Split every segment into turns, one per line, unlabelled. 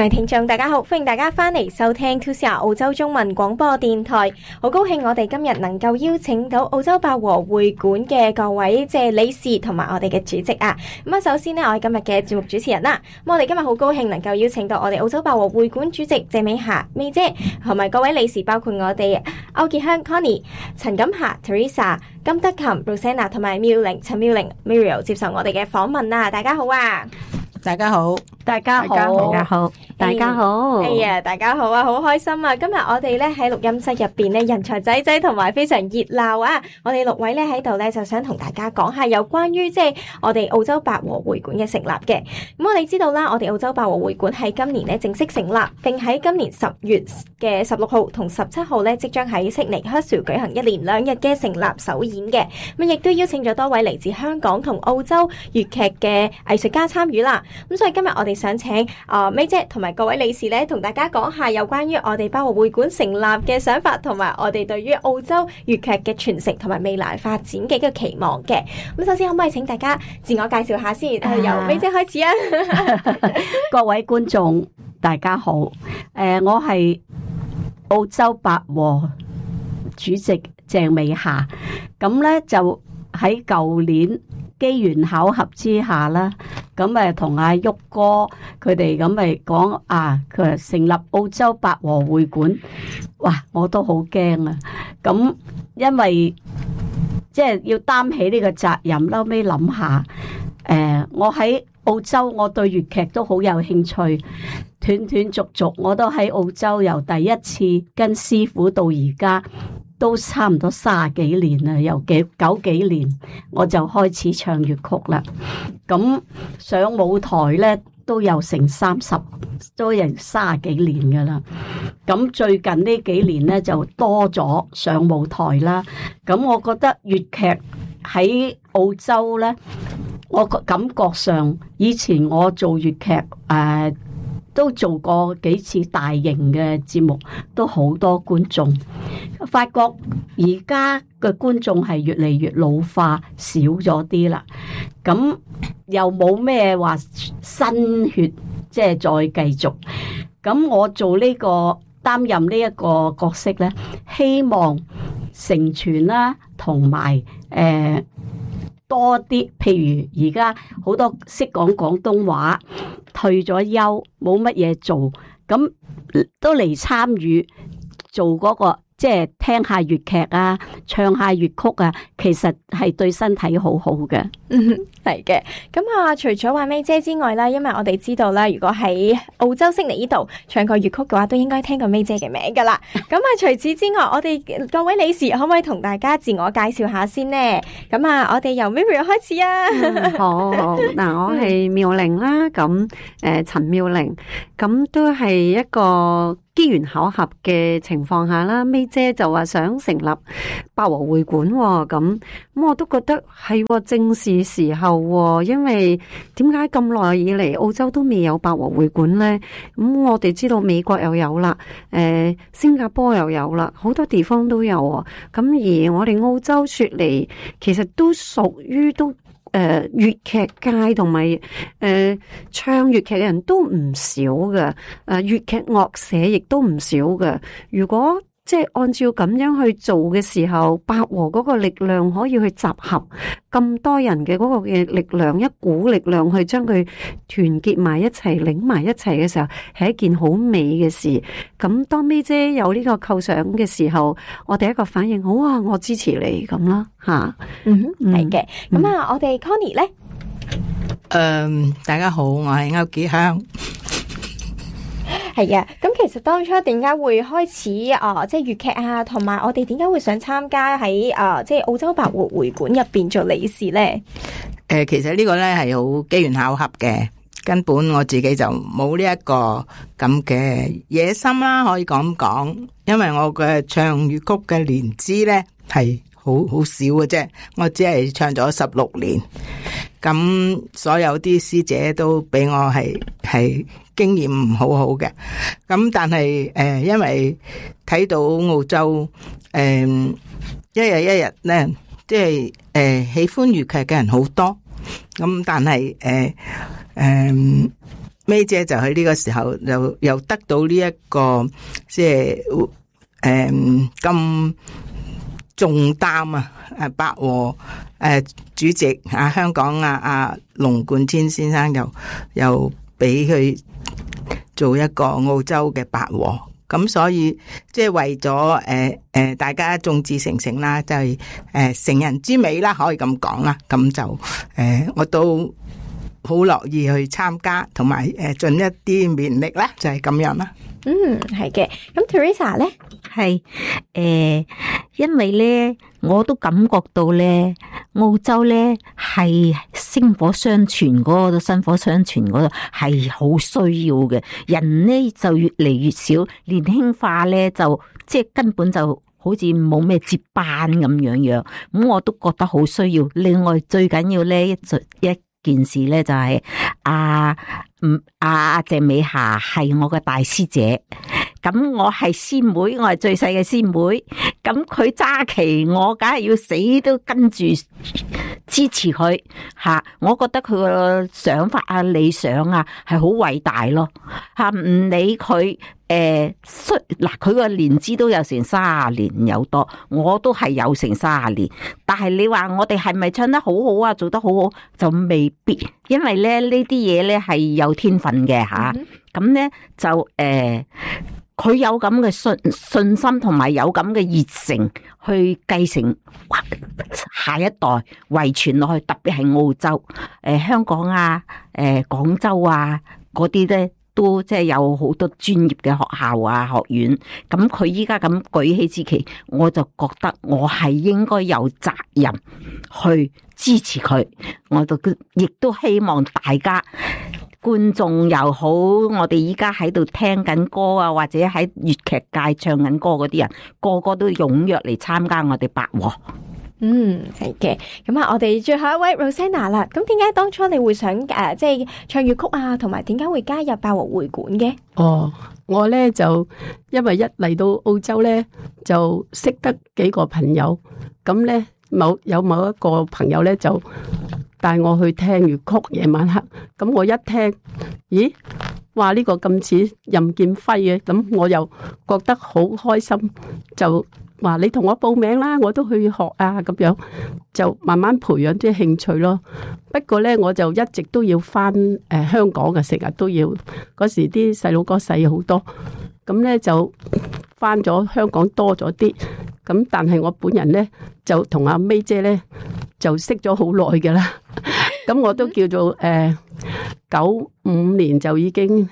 各位聽眾大家好，歡迎大家翻嚟收聽 2CR 澳洲中文廣播電台。好高興我哋今日能夠邀請到澳洲百和會館嘅各位理事同埋我哋嘅主席啊。咁啊，首先呢，我係今日嘅節目主持人啦。咁我哋今日好高興能夠邀請到我哋澳洲百和會館主席謝美霞 May 姐，同埋各位理事，包括我哋歐傑香 Connie、陳錦霞 Teresa、金德琴 Rosanna 同埋妙玲陳妙玲 Muriel 接受我哋嘅訪問啦。大家好啊！
大家好，
大家好，大家好，大家好。
哎呀，大家好啊，好開心啊！今日我哋咧喺錄音室入邊咧，人才仔仔同埋非常熱鬧啊！我哋6位咧喺度咧，就想同大家講下有關於我哋澳洲百和會館嘅成立嘅。咁我哋知道啦，我哋澳洲百和會館喺今年咧正式成立，並喺今年10月嘅16號同17號咧，即將喺悉尼 Hurstville 舉行1連2日嘅成立首演嘅。咁亦都邀請咗多位嚟自香港同澳洲粵劇嘅藝術家參與啦。咁所以今日我哋想請May 姐同埋各位理事咧，同大家講下有關於我哋百和會館成立嘅想法，同埋我哋對於澳洲粵劇嘅傳承同埋未來發展嘅一個期望嘅。咁首先可唔可以請大家自我介紹下先？由May 姐開始啊！
各位觀眾大家好，我係澳洲百和主席鄭美霞。咁咧就喺舊年機緣巧合之下啦，咁同阿旭哥佢哋咁咪講佢話成立澳洲百和會館，哇！我都好驚啊！咁因為即係要擔起呢個責任，後尾諗下，我喺澳洲，我對粵劇都好有興趣，斷斷續續我都喺澳洲由第一次跟師傅到而家。都差唔多30幾年啦，由9幾年我就開始唱粵曲啦。咁上舞台咧都有成都有30幾年噶啦。咁最近呢幾年咧就多咗上舞台啦。咁我覺得粵劇喺澳洲咧，我感覺上以前我做粵劇都做過幾次大型嘅節目，都好多觀眾。發覺而家嘅觀眾係越嚟越老化，少咗啲啦。咁又冇咩話新血，即係再繼續。咁我做擔任呢一個角色咧，希望承傳啦，同埋多啲，譬如而家好多識講廣東話，退咗休冇乜嘢做，咁都嚟參與做嗰個，即係聽下粵劇啊，唱下粵曲啊，其實係對身體好好嘅。
係嘅。咁除咗話May姐之外啦，因為我哋知道啦，如果喺澳洲悉尼呢度唱過粵曲嘅話，都應該聽過May姐嘅名噶啦。咁除此之外，我哋各位理事可唔可以同大家自我介紹下先呢？咁我哋由 Muriel 開始啊。
好，嗱，我係妙玲啦，咁陳妙玲，咁都係一個機緣巧合嘅情況下啦。May姐就話想成立百和會館，咁我都覺得係正是時候，因為點解咁耐以嚟澳洲都未有百和會館呢？咁我哋知道美國又有啦，新加坡又有啦，好多地方都有。咁而我哋澳洲雪梨其實都屬於都粵劇界同埋唱粵劇嘅人都唔少嘅，粵劇樂社亦都唔少嘅。如果即係按照咁樣去做嘅時候，百和嗰個力量可以去集合咁多人嘅嗰個嘅力量，一股力量去將佢團結埋一齊，擰埋一齊嘅時候，係一件好美嘅事。咁當May姐有呢個構想嘅時候，我第一個反應好啊，我支持你咁啦吓。
係嘅。咁我哋 Connie 咧，
大家好，我係歐傑香。
係啊，咁其實當初點解會開始即係粵劇啊，同埋我哋點解會想參加喺即係澳洲百和會館入邊做理事咧？
其實呢個咧係好機緣巧合嘅，根本我自己就冇呢一個咁嘅野心啦，可以咁講。因為我嘅唱粵曲嘅年資咧係好少嘅啫，我只係唱咗16年。咁所有啲師姐都俾我係經驗唔好好嘅，咁但係因為睇到澳洲一日一日咧，即係喜歡粵劇嘅人好多，咁但係 May 姐就喺呢個時候又得到呢一個即係咁重擔啊！百和主席香港龍貫天先生又俾佢做一個澳洲嘅百和，咁所以即係為咗大家眾志成城啦，就係成人之美啦，可以咁講啦。咁就我都好樂意去參加，同埋盡一啲勉力啦，就係咁樣啦。
係嘅。咁 Teresa 咧，
係因為咧，我都感覺到咧，澳洲咧係薪火相傳嗰個，薪火相傳嗰度係好需要嘅。人咧就越嚟越少，年輕化咧就即係根本就好似冇咩接班咁樣。咁我都覺得好需要。另外最緊要咧一件事咧就係鄭美霞係我嘅大師姐，咁我係師妹，我係最細嘅師妹，咁佢揸旗，我梗係要死都跟住支持佢吓。我覺得佢個想法理想係好偉大咯吓，唔理佢嗱，佢個年資都有成30年有多，我都係有成30年。但係你話我哋係咪唱得好好做得好好，就未必，因為咧呢啲嘢咧係有天分嘅吓。咁咧就佢有咁嘅信心同埋有咁嘅熱誠去繼承下一代遺傳落去，特別係澳洲、香港廣州嗰啲咧。都即係有好多專業嘅學校學院，咁佢依家咁舉起支旗，我就覺得我係應該有責任去支持佢。我亦都希望大家觀眾又好，我哋依家喺度聽緊歌或者喺粵劇界唱緊歌嗰啲人，個個都踴躍嚟參加我哋百和。
係嘅。咁我哋最後一位 Rosanna 啦。咁點解當初你會想即係唱粵曲同埋點解會加入百和會館嘅？
我咧就因為一嚟到澳洲咧就識得幾個朋友，咁咧某一個朋友咧就帶我去聽粵曲夜晚黑，咁我一聽，咦，哇呢個咁似任劍輝嘅，咁我又覺得好開心，就話你同我報名啦，我都去學咁樣，就慢慢培養啲興趣咯。不過咧，我就一直都要翻香港嘅，成日都要。嗰時啲細佬哥細好多，咁咧就翻咗香港多咗啲。咁但係我本人咧就同阿 May 姐咧就識咗好耐嘅啦。咁我都叫做95年就已經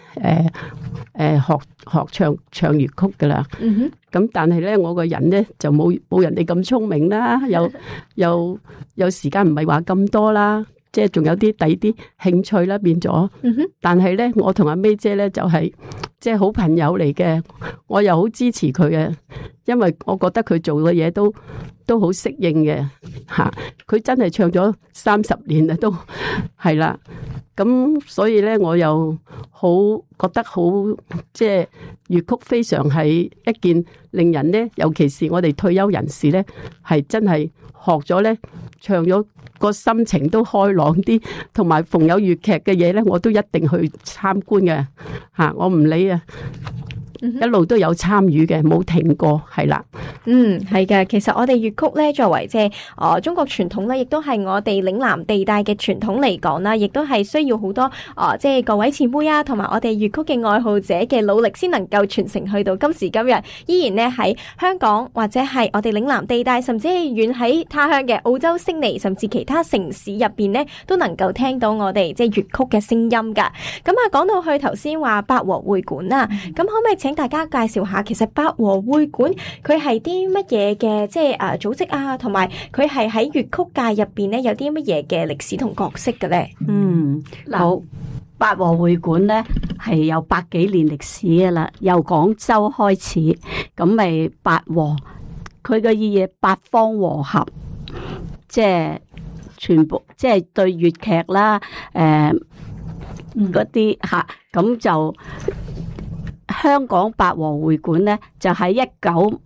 學唱粵曲噶啦。咁但係咧，我個人咧就冇人哋咁聰明啦，有時間唔係話咁多啦，即係仲有啲第啲興趣啦變咗。但係咧，我同阿 May 姐咧就係即係好朋友嚟嘅，我又好支持佢嘅，因為我覺得佢做嘅嘢都好適應嘅吓，佢真係唱咗30年啦，都係啦。咁所以咧，我又好覺得好，即係粵曲非常係一件令人咧，尤其是我哋退休人士咧，係真係學咗咧，唱咗個心情都開朗啲，同埋逢有粵劇嘅嘢咧，我都一定去參觀嘅吓，我唔理一路都有參與嘅，冇停過，係啦。
係嘅。其實我哋粵曲咧，作為即係中國傳統咧，亦都係我哋嶺南地帶嘅傳統嚟講啦，亦都係需要好多即係各位前輩同埋我哋粵曲嘅愛好者嘅努力，先能夠傳承去到今時今日，依然咧喺香港或者係我哋嶺南地帶，甚至係遠喺他鄉嘅澳洲悉尼，甚至其他城市入邊咧，都能夠聽到我哋即係粵曲嘅聲音噶。咁講到去頭先話百和會館啦，咁可唔可以請大家介紹下，其實百和會館佢係啲乜嘢嘅，即係組織同埋佢係喺粵曲界入邊咧有啲乜嘢嘅歷史同角色嘅咧？
好，百和會館咧係有100幾年歷史嘅啦，由廣州開始，咁咪百和，佢嘅意義八方和合，即係全部即係對粵劇啦，嗰啲吓，咁就香港百和會館咧就喺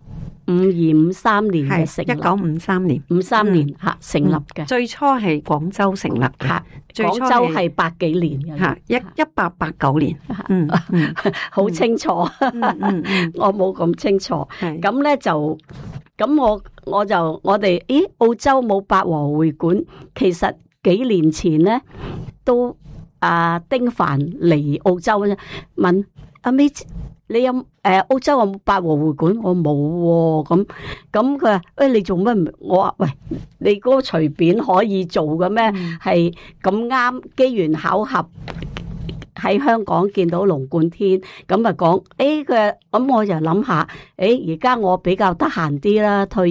52、53年嘅成立，
1953年，
53年吓成立嘅。
最初係廣州成立嘅，最初
廣州係百幾年嘅，
吓1889年，
好清楚。我冇咁清楚。咁咧就咁我哋澳洲冇八和會館，其實幾年前咧都丁凡嚟澳洲咧問阿 May，你有澳洲有冇八和會館？我冇喎，咁佢話你做乜？我話喂，你嗰個隨便可以做嘅咩？係咁啱機緣巧合喺香港見到龍貫天，咁啊講佢咁我就諗下，而家我比較得閒啲啦，退